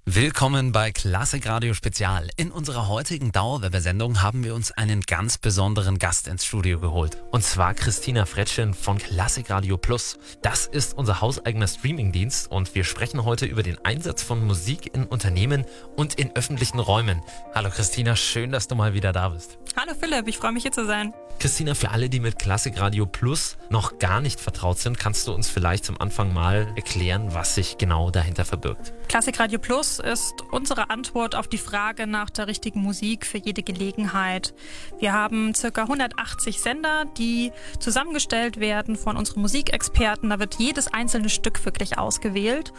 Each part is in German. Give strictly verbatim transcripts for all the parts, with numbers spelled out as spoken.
Willkommen bei Klassikradio Spezial. In unserer heutigen Dauerwerbesendung haben wir uns einen ganz besonderen Gast ins Studio geholt. Und zwar Christina Fretschen von Klassikradio Plus. Das ist unser hauseigener Streamingdienst und wir sprechen heute über den Einsatz von Musik in Unternehmen und in öffentlichen Räumen. Hallo Christina, schön, dass du mal wieder da bist. Hallo Philipp, ich freue mich hier zu sein. Christina, für alle, die mit Klassikradio Plus noch gar nicht vertraut sind, kannst du uns vielleicht zum Anfang mal erklären, was sich genau dahinter verbirgt? Klassikradio Plus ist unsere Antwort auf die Frage nach der richtigen Musik für jede Gelegenheit. Wir haben ca. hundertachtzig Sender, die zusammengestellt werden von unseren Musikexperten. Da wird jedes einzelne Stück wirklich ausgewählt.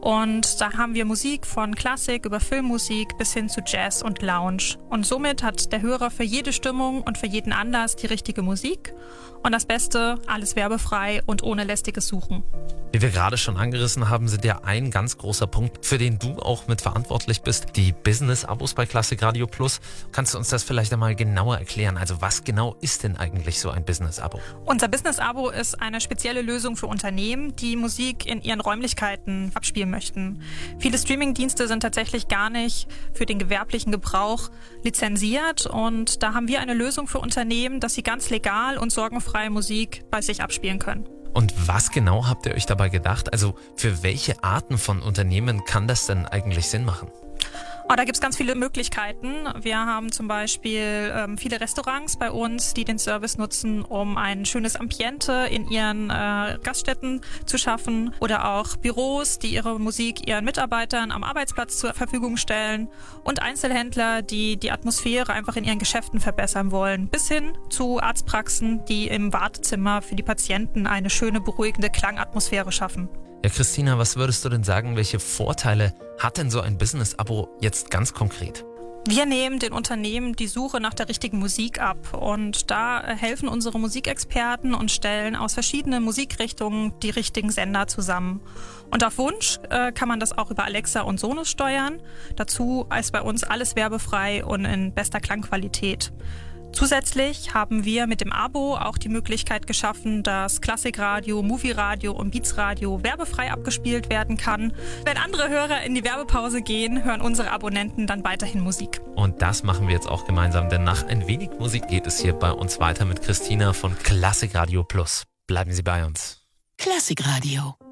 Und da haben wir Musik von Klassik über Filmmusik bis hin zu Jazz und Lounge. Und somit hat der Hörer für jede Stimmung und für jeden Anlass die richtige Musik. Und das Beste, alles werbefrei und ohne lästiges Suchen. Wie wir gerade schon angerissen haben, sind ja ein ganz großer Punkt, für den du auch mit verantwortlich bist, die Business-Abos bei Klassikradio Plus. Kannst du uns das vielleicht einmal genauer erklären? Also was genau ist denn eigentlich so ein Business-Abo? Unser Business-Abo ist eine spezielle Lösung für Unternehmen, die Musik in ihren Räumlichkeiten abspielen möchten. Viele Streaming-Dienste sind tatsächlich gar nicht für den gewerblichen Gebrauch lizenziert und da haben wir eine Lösung für Unternehmen, dass sie ganz legal und sorgenfrei Musik bei sich abspielen können. Und was genau habt ihr euch dabei gedacht? Also für welche Arten von Unternehmen kann das denn eigentlich Sinn machen? Oh, da gibt es ganz viele Möglichkeiten. Wir haben zum Beispiel ähm, viele Restaurants bei uns, die den Service nutzen, um ein schönes Ambiente in ihren äh, Gaststätten zu schaffen. Oder auch Büros, die ihre Musik ihren Mitarbeitern am Arbeitsplatz zur Verfügung stellen. Und Einzelhändler, die die Atmosphäre einfach in ihren Geschäften verbessern wollen. Bis hin zu Arztpraxen, die im Wartezimmer für die Patienten eine schöne, beruhigende Klangatmosphäre schaffen. Ja, Christina, was würdest du denn sagen, welche Vorteile hat denn so ein Business-Abo jetzt ganz konkret? Wir nehmen den Unternehmen die Suche nach der richtigen Musik ab und da helfen unsere Musikexperten und stellen aus verschiedenen Musikrichtungen die richtigen Sender zusammen. Und auf Wunsch äh, kann man das auch über Alexa und Sonos steuern. Dazu ist bei uns alles werbefrei und in bester Klangqualität. Zusätzlich haben wir mit dem Abo auch die Möglichkeit geschaffen, dass Klassikradio, Movie-Radio und Beats-Radio werbefrei abgespielt werden kann. Wenn andere Hörer in die Werbepause gehen, hören unsere Abonnenten dann weiterhin Musik. Und das machen wir jetzt auch gemeinsam, denn nach ein wenig Musik geht es hier bei uns weiter mit Christina von Klassikradio Plus. Bleiben Sie bei uns. Klassikradio.